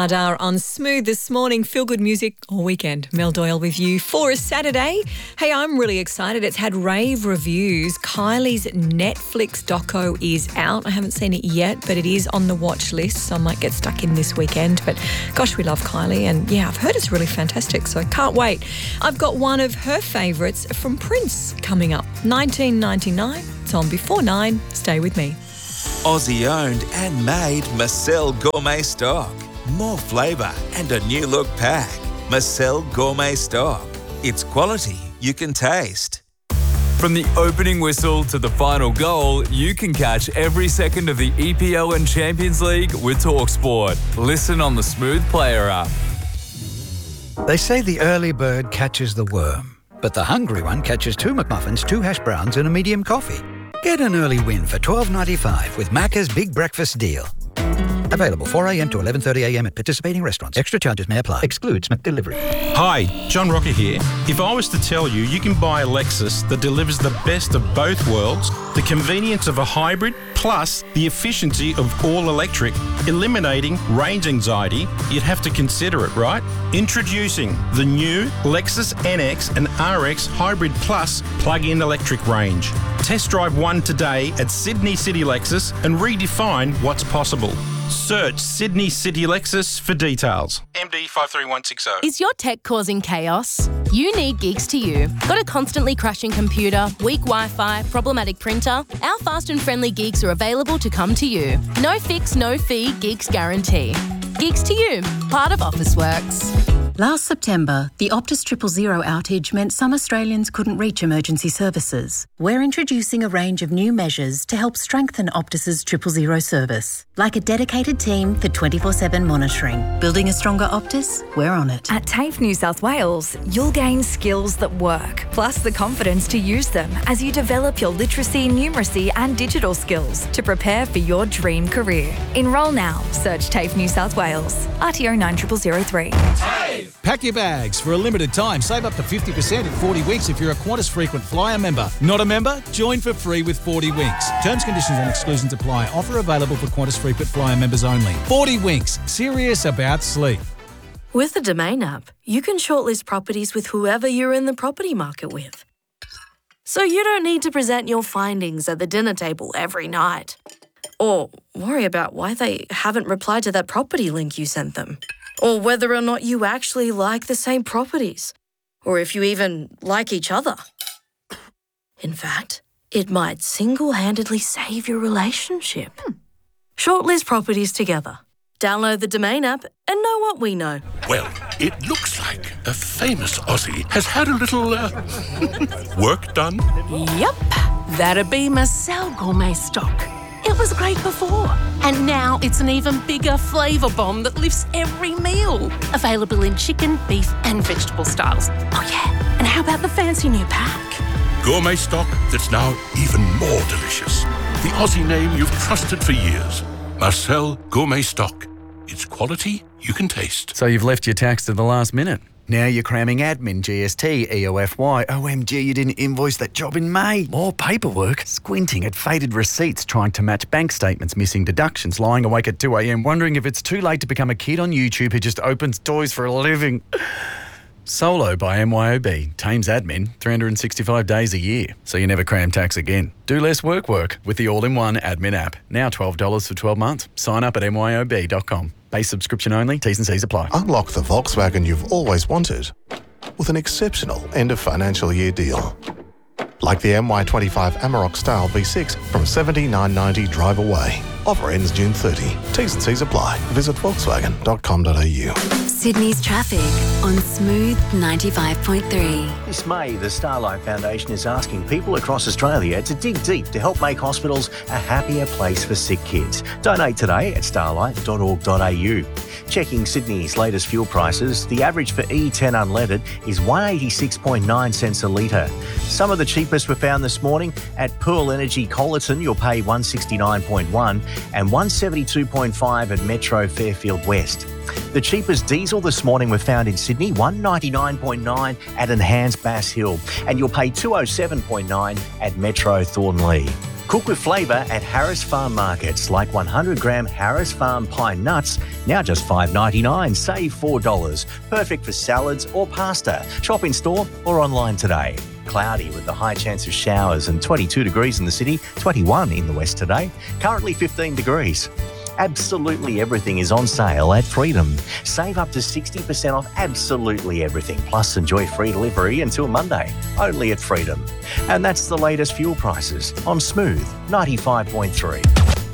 Adar on Smooth this morning. Feel good music all weekend. Mel Doyle with you for a Saturday. Hey, I'm really excited. It's had rave reviews. Kylie's Netflix doco is out. I haven't seen it yet, but it is on the watch list, so I might get stuck in this weekend. But gosh, we love Kylie, and yeah, I've heard it's really fantastic, so I can't wait. I've got one of her favourites from Prince coming up. 1999. It's on before 9. Stay with me. Aussie owned and made Marcel Gourmet Stock. More flavour and a new look pack. Marcel Gourmet Stock. It's quality you can taste. From the opening whistle to the final goal, you can catch every second of the EPL and Champions League with TalkSport. Listen on the Smooth Player app. They say the early bird catches the worm, but the hungry one catches 2 McMuffins, 2 hash browns and a medium coffee. Get an early win for $12.95 with Macca's Big Breakfast Deal. Available 4 a.m. to 11:30 a.m. at participating restaurants. Extra charges may apply. Excludes McDelivery. Hi, John Rocker here. If I was to tell you, you can buy a Lexus that delivers the best of both worlds, the convenience of a hybrid, plus the efficiency of all electric, eliminating range anxiety, you'd have to consider it, right? Introducing the new Lexus NX and RX Hybrid Plus plug-in electric range. Test drive one today at Sydney City Lexus and redefine what's possible. Search Sydney City Lexus for details. MD 53160. Is your tech causing chaos? You need Geeks to You. Got a constantly crashing computer, weak Wi-Fi, problematic printer? Our fast and friendly Geeks are available to come to you. No fix, no fee, Geeks guarantee. Geeks to You, part of Officeworks. Last September, the Optus 000 outage meant some Australians couldn't reach emergency services. We're introducing a range of new measures to help strengthen Optus's 000 service, like a dedicated team for 24/7 monitoring. Building a stronger Optus? We're on it. At TAFE New South Wales, you'll gain skills that work, plus the confidence to use them as you develop your literacy, numeracy and digital skills to prepare for your dream career. Enrol now. Search TAFE New South Wales. RTO 90003. Pack your bags. For a limited time, save up to 50% at 40 Winks if you're a Qantas Frequent Flyer member. Not a member? Join for free with 40 Winks. Terms, conditions and exclusions apply. Offer available for Qantas Frequent Flyer members only. 40 Winks. Serious about sleep. With the Domain app, you can shortlist properties with whoever you're in the property market with. So you don't need to present your findings at the dinner table every night. Or worry about why they haven't replied to that property link you sent them. Or whether or not you actually like the same properties. Or if you even like each other. In fact, it might single-handedly save your relationship. Shortlist properties together. Download the Domain app and know what we know. Well, it looks like a famous Aussie has had a little work done. Yep, that'd be Marcel Gourmet Stock. It was great before, and now it's an even bigger flavour bomb that lifts every meal. Available in chicken, beef and vegetable styles. Oh yeah, and how about the fancy new pack? Gourmet stock that's now even more delicious. The Aussie name you've trusted for years. Marcel Gourmet Stock. It's quality you can taste. So you've left your tax to the last minute. Now you're cramming admin, GST, EOFY. OMG, you didn't invoice that job in May. More paperwork. Squinting at faded receipts, trying to match bank statements, missing deductions, lying awake at 2 a.m, wondering if it's too late to become a kid on YouTube who just opens toys for a living. Solo by MYOB. Tames admin 365 days a year, so you never cram tax again. Do less work with the all-in-one admin app. Now $12 for 12 months. Sign up at myob.com. Base subscription only. T's and C's apply. Unlock the Volkswagen you've always wanted with an exceptional end of financial year deal. Like the MY25 Amarok Style V6 from $79.90 drive away. Offer ends June 30. T's and C's apply. Visit volkswagen.com.au. Sydney's traffic on Smooth 95.3. This May, the Starlight Foundation is asking people across Australia to dig deep to help make hospitals a happier place for sick kids. Donate today at starlight.org.au. Checking Sydney's latest fuel prices, the average for E10 unleaded is 186.9 cents a litre. Some of the cheapest were found this morning at Pearl Energy Collerton. You'll pay 169.1 and 172.5 at Metro Fairfield West. The cheapest diesel this morning were found in Sydney, 199.9 at Enhanced Bass Hill, and you'll pay 207.9 at Metro Thornlea. Cook with flavour at Harris Farm Markets, like 100 gram Harris Farm pine nuts, now just $5.99, save $4. Perfect for salads or pasta. Shop in store or online today. Cloudy with the high chance of showers and 22 degrees in the city, 21 in the west today. Currently 15 degrees. Absolutely everything is on sale at Freedom. Save up to 60% off absolutely everything. Plus, enjoy free delivery until Monday, only at Freedom. And that's the latest fuel prices on Smooth 95.3.